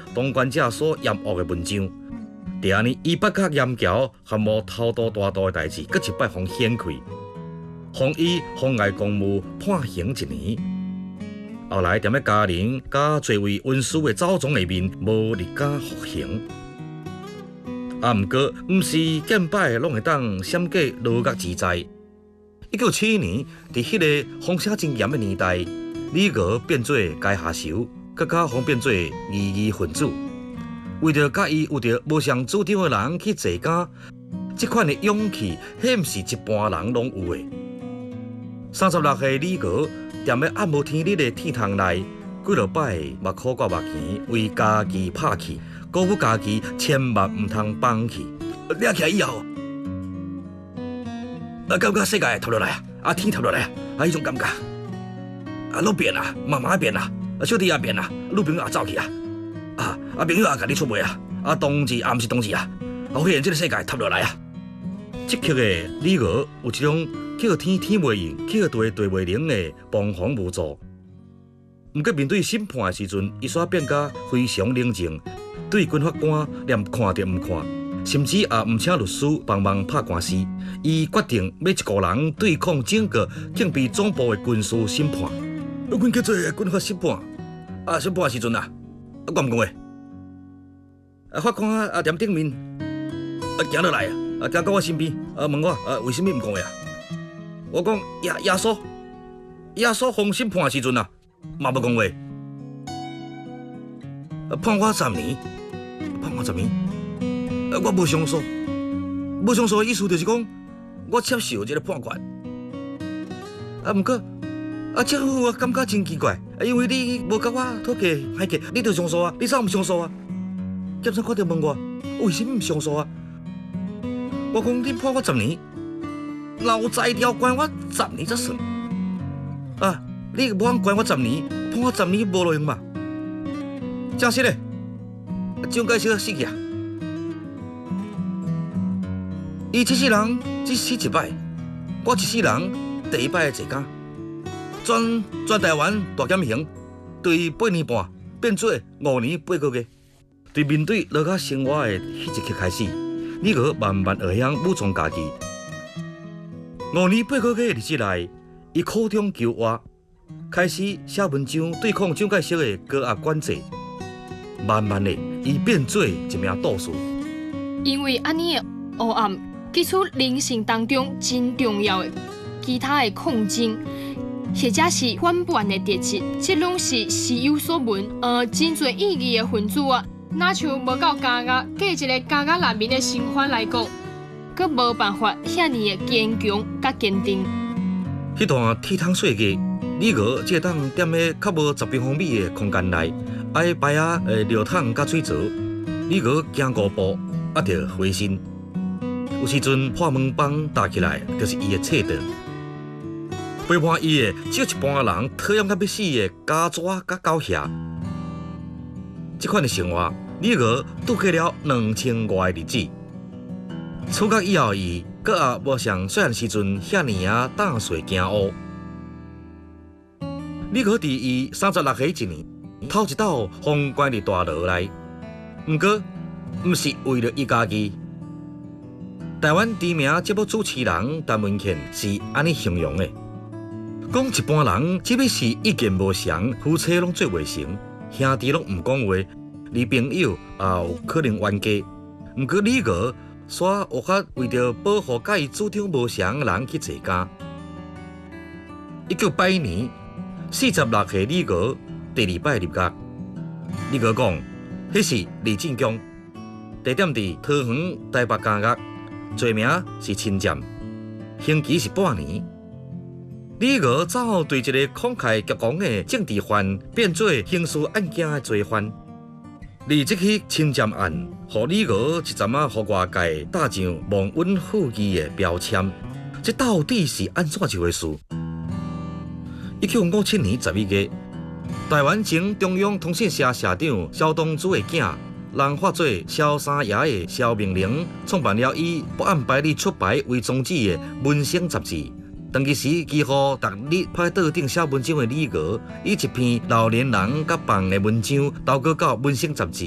当权者所嫌恶的文章。第二年，伊北角严桥含无偷渡大盗的代志，搁一摆互掀开，互伊妨碍公务判刑1年。后来踮咧家人甲侪位文书的走总下面，无立假服刑。毋过，毋是见摆拢会当闪过落脚自在。1971年，伫迄个风声真严的年代，李娥变做阶下囚，更加方变做异议分子。为着甲伊有着无上主张的人去坐监，这款的勇气，迄毋是一般人拢有的。36岁李娥踮咧暗无天日的天堂内，几落摆目苦挂目钱，为家己拍气，鼓舞家己千万毋通放弃。抓起来以后，感觉世界塌落来啊，天塌落来啊，迄种感觉。路变啊，妈妈变啊，小弟也变啊，女朋友也走去啊，朋友也甲你出卖啊，同志也毋是同志啊，发现这个世界塌落来啊。积极的李娥有一种叫天天袂应，叫地地袂灵的彷徨无助。毋过面对审判的时阵，伊煞变甲非常冷静，对军法官连看都毋看，甚至也毋请律师帮忙拍官司。伊决定要一个人对抗整个警备总部的军事审判。阮叫做军法审判。审判的时阵我毋讲话。法官踮顶面行落来行到我身边问我为什么毋讲话我讲耶稣封审判的时阵嘛无讲话。判我10年，我无上诉。无上诉的意思就是讲，我接受这个判决。毋过政府我感觉真奇怪，因为你无甲我讨价还价，你着上诉你怎毋上诉检察官就问我为什么毋上诉我讲你判我10年，老在条关我10年才算。你无通关我10年，判我10年无路用嘛？正式嘞，蒋介石死去啊！伊这世人只死一摆，我一世人第一摆坐监，全台湾大减刑，对8年半变做5年8个月。对面对落脚生活的迄一刻开始，李娥慢慢学晓武装家己。5年8个月的日子内，伊苦中求活，开始写文章对抗蒋介石的高压管制。慢慢的，伊变做一名斗士。 因为安尼的黑暗，记出人生当中真重要的其他的抗争，或者是反叛的特质，这拢是时有所闻。真侪意义的分子哪像无够加压，计一个加压难民的生活来讲，佮无办法遐尼的坚强佮坚定。 迄段天堂世界，李娥只会当踮咧较无10平方米的空间内，爱摆尿桶甲水槽。李娥行5步，就回身。有时阵破门帮打起来，就是伊的册道。陪伴伊的只有一般人讨厌到要死的家蛇甲狗侠。这款的生活，李娥度过了2000外的日子。出国以后，伊阁也无像细汉时阵遐尼打碎惊乌。李娥伫伊36岁1年，头一道封关入大牢内。毋过，毋是为了伊家己。台湾知名节目主持人陈文茜是安尼形容的：讲一般人只要是意见无相，夫妻拢做袂成。兄弟拢唔讲话，女朋友也有可能冤家。毋过李娥煞有法为着保护甲伊主张无相的人去坐监。1981年，46岁李娥第2摆入监。李娥讲，迄是李进江，地点伫桃园台北监狱，罪名是侵占，刑期是半年。李娥早对一个慷慨激昂的政治犯变做刑事案件的罪犯，而这起侵占案，予李娥一阵予外界打上忘恩负义的标签。这到底是安怎一回事？1957年11月，台湾前中央通讯社社长萧东主的囝，人化做萧三爷的萧明玲，创办了以不按牌理出牌为宗旨的《文星》杂志。当其时，几乎逐日趴在桌顶写文章的李娥，以一篇老年人甲放的文章投稿到《文星》杂志。